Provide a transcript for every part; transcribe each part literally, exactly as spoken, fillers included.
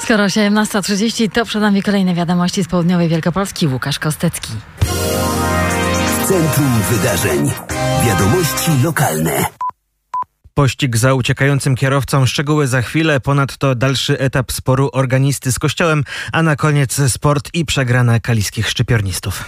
Skoro osiemnasta trzydzieści, to przed nami kolejne wiadomości z południowej Wielkopolski. Łukasz Kostecki. W centrum wydarzeń. Wiadomości lokalne. Pościg za uciekającym kierowcą. Szczegóły za chwilę. Ponadto dalszy etap sporu organisty z kościołem, a na koniec sport i przegrana kaliskich szczypiornistów.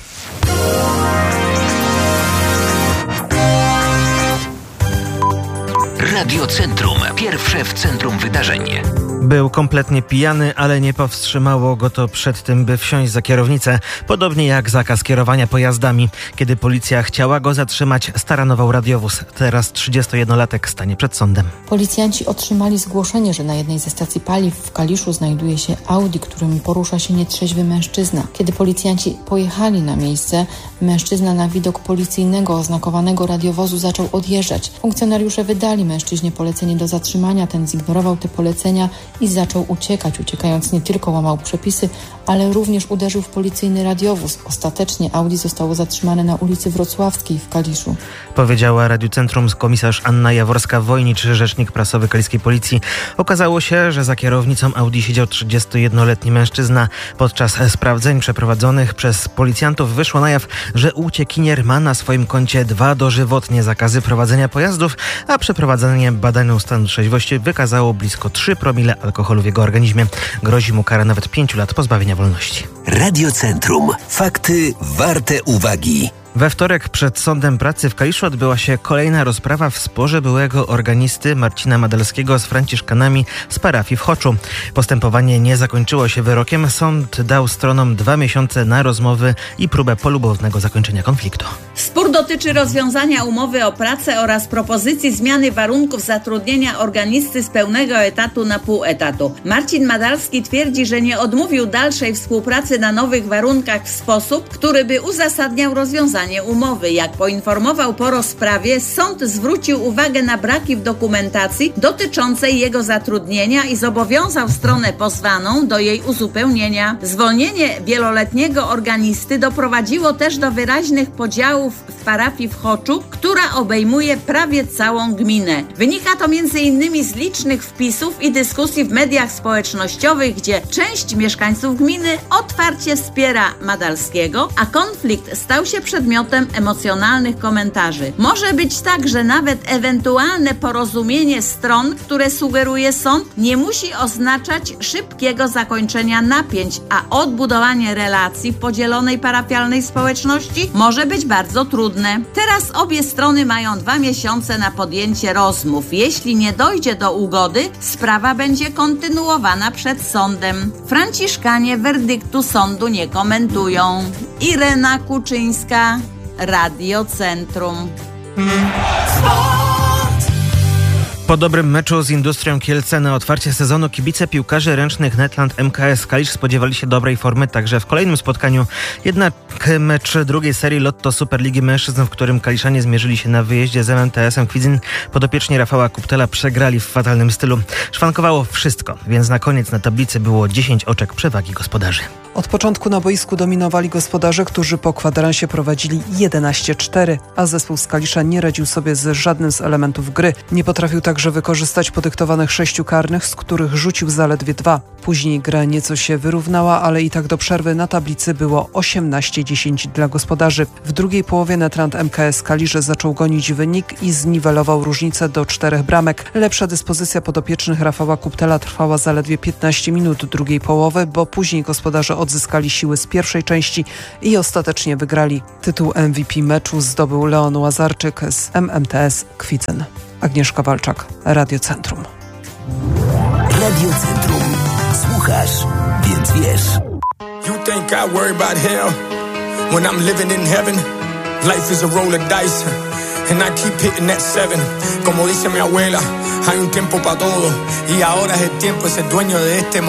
Radio Centrum. Pierwsze w centrum wydarzeń. Był kompletnie pijany, ale nie powstrzymało go to przed tym, by wsiąść za kierownicę. Podobnie jak zakaz kierowania pojazdami. Kiedy policja chciała go zatrzymać, staranował radiowóz. Teraz trzydziestojednolatek stanie przed sądem. Policjanci otrzymali zgłoszenie, że na jednej ze stacji paliw w Kaliszu znajduje się Audi, którym porusza się nietrzeźwy mężczyzna. Kiedy policjanci pojechali na miejsce, mężczyzna na widok policyjnego oznakowanego radiowozu zaczął odjeżdżać. Funkcjonariusze wydali mężczyźnie polecenie do zatrzymania. Ten zignorował te polecenia i zaczął uciekać. Uciekając nie tylko łamał przepisy, ale również uderzył w policyjny radiowóz. Ostatecznie Audi zostało zatrzymane na ulicy Wrocławskiej w Kaliszu. Powiedziała Radiu Centrum komisarz Anna Jaworska-Wojnicz, rzecznik prasowy kaliskiej policji. Okazało się, że za kierownicą Audi siedział trzydziestojednoletni mężczyzna. Podczas sprawdzeń przeprowadzonych przez policjantów wyszło na jaw, że uciekinier ma na swoim koncie dwa dożywotnie zakazy prowadzenia pojazdów, a przeprowadzenie badania stanu trzeźwości wykazało blisko trzy promile alkoholu w jego organizmie. Grozi mu kara nawet pięciu lat pozbawienia wolności. Radio Centrum. Fakty warte uwagi. We wtorek przed Sądem Pracy w Kaliszu odbyła się kolejna rozprawa w sporze byłego organisty Marcina Madalskiego z franciszkanami z parafii w Choczu. Postępowanie nie zakończyło się wyrokiem. Sąd dał stronom dwa miesiące na rozmowy i próbę polubownego zakończenia konfliktu. Spór dotyczy rozwiązania umowy o pracę oraz propozycji zmiany warunków zatrudnienia organisty z pełnego etatu na pół etatu. Marcin Madalski twierdzi, że nie odmówił dalszej współpracy na nowych warunkach w sposób, który by uzasadniał rozwiązanie umowy. Jak poinformował po rozprawie, sąd zwrócił uwagę na braki w dokumentacji dotyczącej jego zatrudnienia i zobowiązał stronę pozwaną do jej uzupełnienia. Zwolnienie wieloletniego organisty doprowadziło też do wyraźnych podziałów w parafii w Choczu, która obejmuje prawie całą gminę. Wynika to między innymi z licznych wpisów i dyskusji w mediach społecznościowych, gdzie część mieszkańców gminy otwarcie wspiera Madalskiego, a konflikt stał się przedmiotem emocjonalnych komentarzy. Może być tak, że nawet ewentualne porozumienie stron, które sugeruje sąd, nie musi oznaczać szybkiego zakończenia napięć, a odbudowanie relacji w podzielonej parafialnej społeczności może być bardzo trudne. Teraz obie strony mają dwa miesiące na podjęcie rozmów. Jeśli nie dojdzie do ugody, sprawa będzie kontynuowana przed sądem. Franciszkanie werdyktu sądu nie komentują. Irena Kuczyńska, Radio Centrum. Po dobrym meczu z Industrią Kielce na otwarcie sezonu kibice piłkarzy ręcznych Netland M K S Kalisz spodziewali się dobrej formy także w kolejnym spotkaniu. Jednak mecz drugiej serii Lotto Superligi Mężczyzn, w którym kaliszanie zmierzyli się na wyjeździe z M M T S-em Kwidzyn, podopieczni Rafała Kuptela przegrali w fatalnym stylu. Szwankowało wszystko, więc na koniec na tablicy było dziesięć oczek przewagi gospodarzy. Od początku na boisku dominowali gospodarze, którzy po kwadransie prowadzili jedenaście cztery, a zespół z Kalisza nie radził sobie z żadnym z elementów gry. Nie potrafił także wykorzystać podyktowanych sześciu karnych, z których rzucił zaledwie dwa. Później gra nieco się wyrównała, ale i tak do przerwy na tablicy było osiemnaście dziesięć dla gospodarzy. W drugiej połowie Netland M K S Kalisz zaczął gonić wynik i zniwelował różnicę do czterech bramek. Lepsza dyspozycja podopiecznych Rafała Kuptela trwała zaledwie piętnaście minut drugiej połowy, bo później gospodarze odzyskali siły z pierwszej części i ostatecznie wygrali. Tytuł M V P meczu zdobył Leon Łazarczyk z M M T S Kwidzyn. Agnieszka Walczak, Radio Centrum. Radio Centrum. Słuchasz, więc wiesz. You think I worry about hell when I'm living in heaven? Life is a roll of dice and I keep hitting that seven. Como dice mi abuela, hay un tiempo para todo y ahora es el tiempo de ser dueño de este momento.